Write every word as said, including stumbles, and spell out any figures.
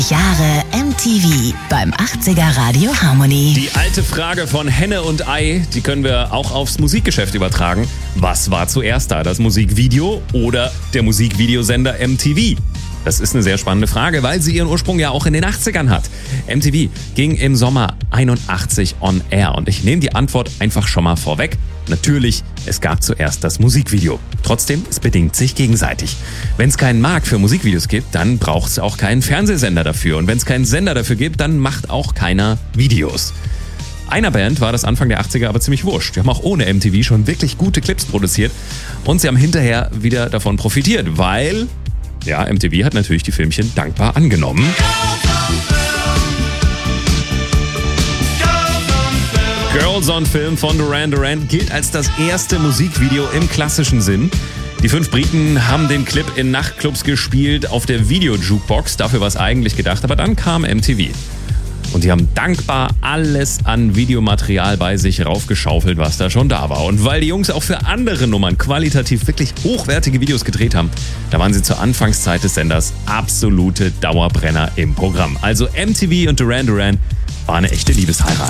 Jahre M T V beim achtziger Radio Harmony. Die alte Frage von Henne und Ei, die können wir auch aufs Musikgeschäft übertragen. Was war zuerst da, das Musikvideo oder der Musikvideosender M T V? Das ist eine sehr spannende Frage, weil sie ihren Ursprung ja auch in den achtzigern hat. M T V ging im Sommer einundachtzig on air und ich nehme die Antwort einfach schon mal vorweg. Natürlich, es gab zuerst das Musikvideo. Trotzdem, es bedingt sich gegenseitig. Wenn es keinen Markt für Musikvideos gibt, dann braucht es auch keinen Fernsehsender dafür. Und wenn es keinen Sender dafür gibt, dann macht auch keiner Videos. Einer Band war das Anfang der achtziger aber ziemlich wurscht. Die haben auch ohne M T V schon wirklich gute Clips produziert und sie haben hinterher wieder davon profitiert, weil... Ja, M T V hat natürlich die Filmchen dankbar angenommen. Girls on Film von Duran Duran gilt als das erste Musikvideo im klassischen Sinn. Die fünf Briten haben den Clip in Nachtclubs gespielt, auf der Video-Jukebox. Dafür war es eigentlich gedacht, aber dann kam M T V. Und die haben dankbar alles an Videomaterial bei sich raufgeschaufelt, was da schon da war. Und weil die Jungs auch für andere Nummern qualitativ wirklich hochwertige Videos gedreht haben, da waren sie zur Anfangszeit des Senders absolute Dauerbrenner im Programm. Also M T V und Duran Duran war eine echte Liebesheirat.